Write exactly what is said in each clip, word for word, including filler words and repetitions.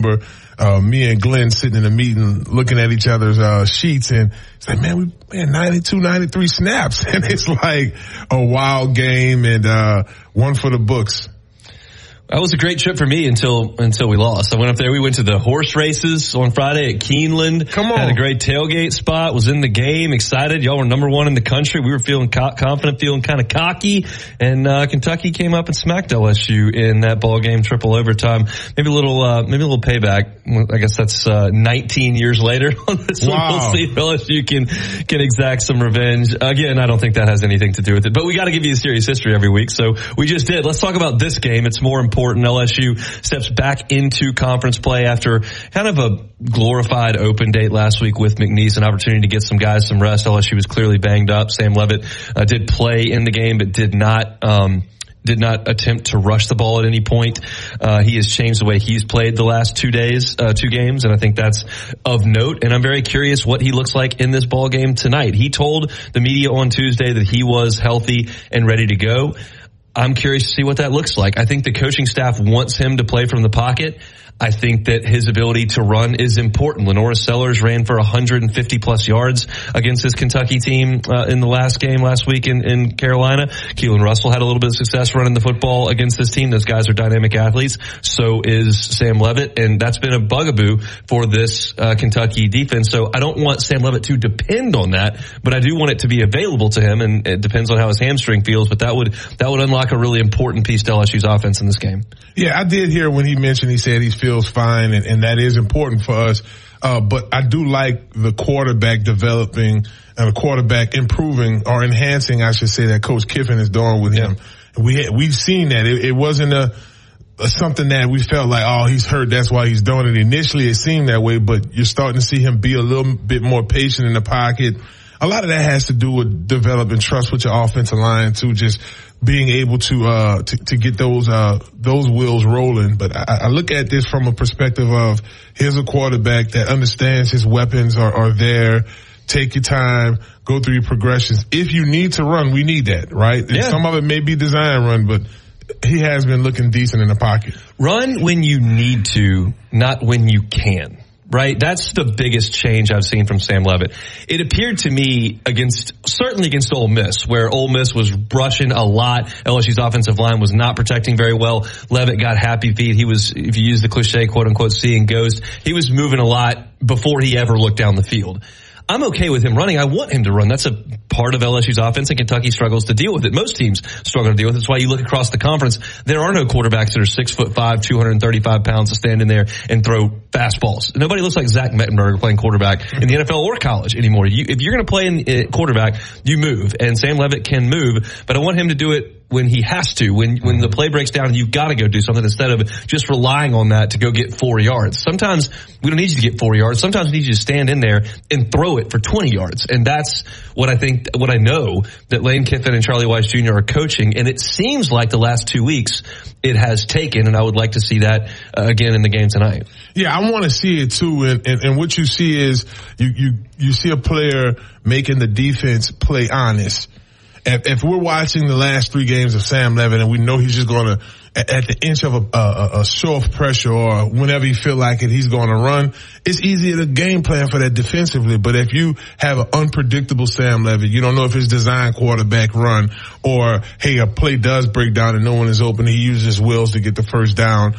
Uh, me and Glenn sitting in a meeting looking at each other's uh, sheets, and it's like, man, we man ninety-two, ninety-three snaps, and it's like a wild game and uh, one for the books. That was a great trip for me until until we lost. I went up there. We went to the horse races on Friday at Keeneland. Come on. Had a great tailgate spot. Was in the game. Excited. Y'all were number one in the country. We were feeling co- confident, feeling kind of cocky. And uh, Kentucky came up and smacked L S U in that ball game, triple overtime. Maybe a little, uh, maybe a little payback. I guess that's uh, nineteen years later on this one. Wow. We'll see if L S U can can exact some revenge. Again, I don't think that has anything to do with it. But we got to give you a serious history every week, so we just did. Let's talk about this game. It's more important. L S U steps back into conference play after kind of a glorified open date last week with McNeese, an opportunity to get some guys some rest. L S U was clearly banged up. Sam Leavitt uh, did play in the game, but did not um did not attempt to rush the ball at any point. Uh, he has changed the way he's played the last two days, uh, two games, and I think that's of note. And I'm very curious what he looks like in this ball game tonight. He told the media on Tuesday that he was healthy and ready to go. I'm curious to see what that looks like. I think the coaching staff wants him to play from the pocket. I think that his ability to run is important. Lenora Sellers ran for one hundred fifty plus yards against this Kentucky team uh, in the last game last week in, in Carolina. Keelan Russell had a little bit of success running the football against this team. Those guys are dynamic athletes. So is Sam Leavitt, and that's been a bugaboo for this uh, Kentucky defense. So I don't want Sam Leavitt to depend on that, but I do want it to be available to him, and it depends on how his hamstring feels. But that would that would unlock a really important piece to L S U's offense in this game. Yeah, I did hear when he mentioned, he said he feels fine, and, and that is important for us. Uh, but I do like the quarterback developing and the quarterback improving or enhancing, I should say, that Coach Kiffin is doing with him. Yeah. We had, we've seen that. It, it wasn't a, a something that we felt like, oh, he's hurt, that's why he's doing it. Initially, it seemed that way, but you're starting to see him be a little bit more patient in the pocket. A lot of that has to do with developing trust with your offensive line too, just being able to, uh, to, to get those, uh, those wheels rolling. But I, I look at this from a perspective of, here's a quarterback that understands his weapons are, are there. Take your time, go through your progressions. If you need to run, we need that, right? Yeah. Some of it may be design run, but he has been looking decent in the pocket. Run when you need to, not when you can. Right? That's the biggest change I've seen from Sam Leavitt. It appeared to me against, certainly against Ole Miss, where Ole Miss was rushing a lot. L S U's offensive line was not protecting very well. Leavitt got happy feet. He was, if you use the cliche, quote unquote, seeing ghost, he was moving a lot before he ever looked down the field. I'm okay with him running. I want him to run. That's a part of L S U's offense, and Kentucky struggles to deal with it. Most teams struggle to deal with it. That's why you look across the conference. There are no quarterbacks that are six foot five, two hundred thirty-five pounds to stand in there and throw fastballs. Nobody looks like Zach Mettenberger playing quarterback in the N F L or college anymore. You, if you're going to play in uh, quarterback, you move, and Sam Leavitt can move, but I want him to do it when he has to, when when the play breaks down and you've got to go do something instead of just relying on that to go get four yards. Sometimes we don't need you to get four yards. Sometimes we need you to stand in there and throw it for twenty yards. And that's what I think, what I know that Lane Kiffin and Charlie Weiss Junior are coaching. And it seems like the last two weeks it has taken, and I would like to see that uh, again in the game tonight. Yeah, I want to see it too. And, and, and what you see is you, you, you see a player making the defense play honest. If, if we're watching the last three games of Sam Leavitt and we know he's just going to, at, at the inch of a, a, a show of pressure or whenever you feel like it, he's going to run, it's easier to game plan for that defensively. But if you have an unpredictable Sam Leavitt, you don't know if it's design quarterback run or, hey, a play does break down and no one is open, he uses his wheels to get the first down.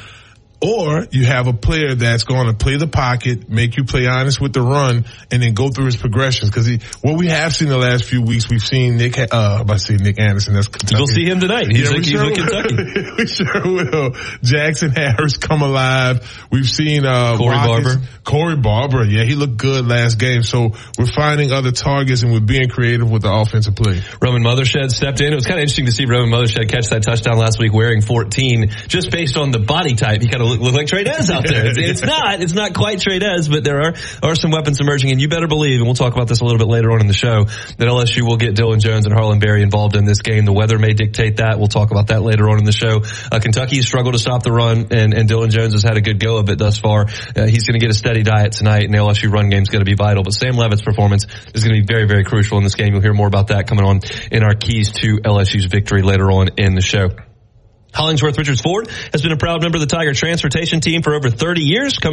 Or you have a player that's going to play the pocket, make you play honest with the run, and then go through his progressions. Because what we have seen the last few weeks, we've seen Nick, uh, I'm about to say Nick Anderson. That's Kentucky. You'll see him tonight. He's, yeah, like, he's sure in Kentucky. we sure will. Jackson Harris come alive. We've seen uh, Corey Rockets, Barber. Corey Barber, yeah, he looked good last game. So we're finding other targets and we're being creative with the offensive play. Roman Mothershed stepped in. It was kind of interesting to see Roman Mothershed catch that touchdown last week wearing fourteen, just based on the body type. He kind of looked, looked like Trey Dez out there. It's, it's not. It's not quite Trey Dez, but there are, are some weapons emerging, and you better believe, and we'll talk about this a little bit later on in the show, that L S U will get Dylan Jones and Harlan Berry involved in this game. The weather may dictate that. We'll talk about that later on in the show. Uh, Kentucky has struggled to stop the run, and, and Dylan Jones has had a good go of it thus far. Uh, he's going to get a steady diet tonight, and the L S U run game is going to be vital. But Sam Leavitt's performance is going to be very, very crucial in this game. You'll hear more about that coming on in our keys to L S U's victory later on in the show. Hollingsworth Richards Ford has been a proud member of the Tiger Transportation Team for over thirty years. Come